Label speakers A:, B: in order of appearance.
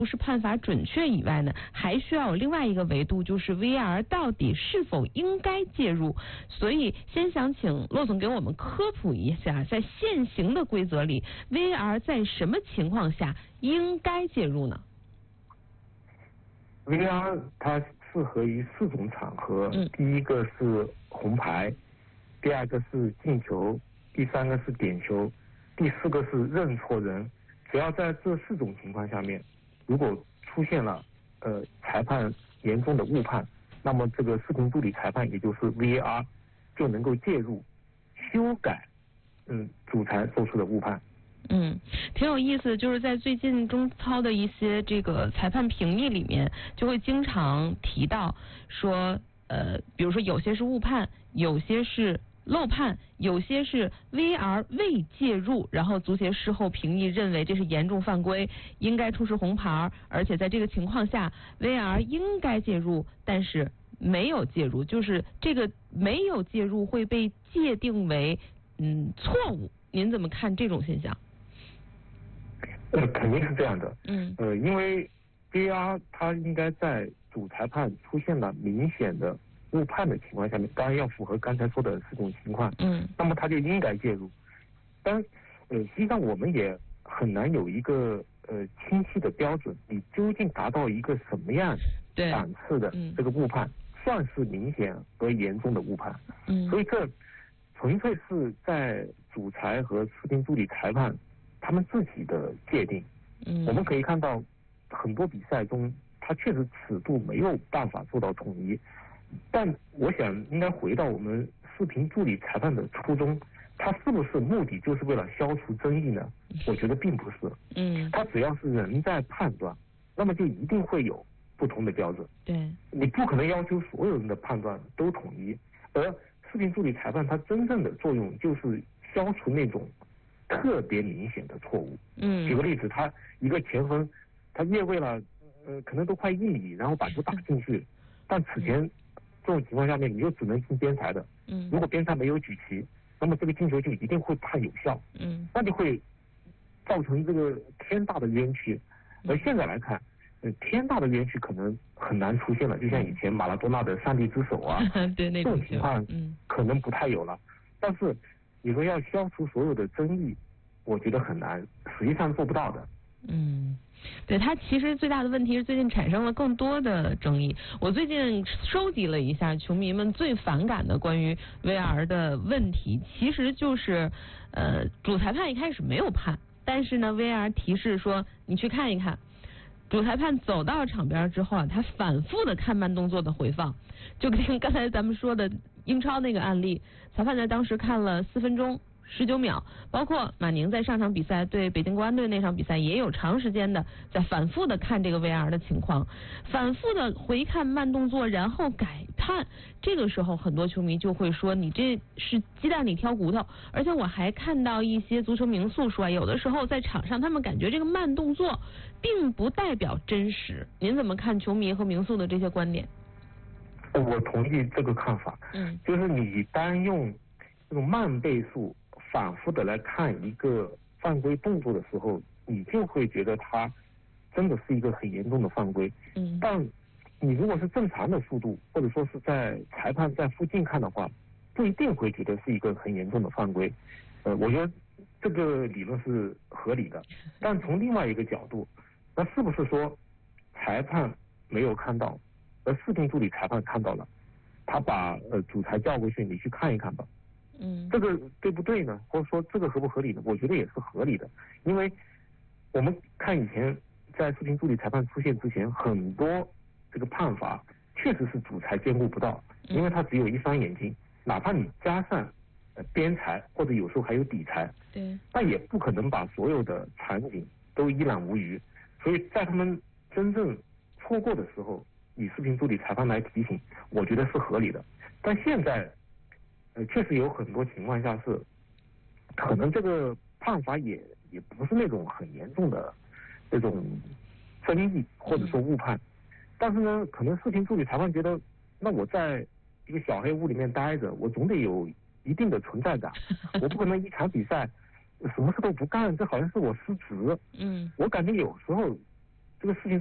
A: 不是判罚准确以外呢，还需要有另外一个维度，就是 VAR 到底是否应该介入。所以先想请骆总给我们科普一下，在现行的规则里 ，VAR 在什么情况下应该介入呢？
B: VAR 它适合于4种场合，第一个是红牌，第二个是进球，第三个是点球，第4个是认错人。只要在这4种情况下面，如果出现了裁判严重的误判，那么这个视频助理裁判也就是 VAR 就能够介入修改主裁做出的误判。
A: 挺有意思，就是在最近中超的一些这个裁判评议里面，就会经常提到说，比如说有些是误判，有些是漏判，有些是 VAR 未介入，然后足协事后评议认为这是严重犯规，应该出示红牌，而且在这个情况下 VAR 应该介入，但是没有介入，就是这个没有介入会被界定为错误。您怎么看这种现象？
B: 肯定是这样的。因为 VAR 它应该在主裁判出现了明显的误判的情况下面，当然要符合刚才说的4种情况。那么它就应该介入。但实际上我们也很难有一个清晰的标准，你究竟达到一个什么样档次的这个误判，算是明显和严重的误判。所以这纯粹是在主裁和视频助理裁判他们自己的界定。我们可以看到很多比赛中，它确实尺度没有办法做到统一。但我想应该回到我们视频助理裁判的初衷，它是不是目的就是为了消除争议呢？我觉得并不是。它只要是人在判断，那么就一定会有不同的标准。你不可能要求所有人的判断都统一。而视频助理裁判它真正的作用就是消除那种特别明显的错误。举个例子，他一个前锋，他越位了，可能都快1米，然后把球打进去，但此前这种情况下面，你就只能进边裁的。如果边裁没有举旗，那么这个进球就一定会判有效。那就会造成这个天大的冤屈。而现在来看，天大的冤屈可能很难出现了，就像以前马拉多纳的上帝之手啊，这种情况可能不太有了。但是你说要消除所有的争议，我觉得很难，实际上做不到的。
A: 对，它其实最大的问题是最近产生了更多的争议。我最近收集了一下球迷们最反感的关于 VAR 的问题，其实就是主裁判一开始没有判，但是呢 VAR 提示说你去看一看。主裁判走到场边之后啊，他反复的看慢动作的回放，就跟刚才咱们说的英超那个案例，裁判在当时看了4分钟19秒，包括马宁在上场比赛对北京国安队那场比赛也有长时间的在反复的看这个 VAR 的情况，反复的回看慢动作，然后改判。这个时候很多球迷就会说你这是鸡蛋里挑骨头。而且我还看到一些足球名宿说，有的时候在场上他们感觉这个慢动作并不代表真实。您怎么看球迷和名宿的这些观点？
B: 我同意这个看法。就是你单用这种慢倍速反复的来看一个犯规动作的时候，你就会觉得它真的是一个很严重的犯规。但你如果是正常的速度，或者说是在裁判在附近看的话，不一定会觉得是一个很严重的犯规。我觉得这个理论是合理的。但从另外一个角度，那是不是说裁判没有看到，而视频助理裁判看到了，他把主裁叫过去，你去看一看吧。这个对不对呢？或者说这个合不合理呢？我觉得也是合理的。因为我们看以前在视频助理裁判出现之前，很多这个判罚确实是主裁兼顾不到，因为他只有一双眼睛，哪怕你加上边裁或者有时候还有底裁，但也不可能把所有的场景都一览无余。所以在他们真正错过的时候，以视频助理裁判来提醒，我觉得是合理的。但现在确实有很多情况下是可能这个判罚也不是那种很严重的这种争议或者说误判，但是呢可能视频助理裁判觉得，那我在一个小黑屋里面待着，我总得有一定的存在感，我不可能一场比赛什么事都不干，这好像是我失职。我感觉有时候这个事情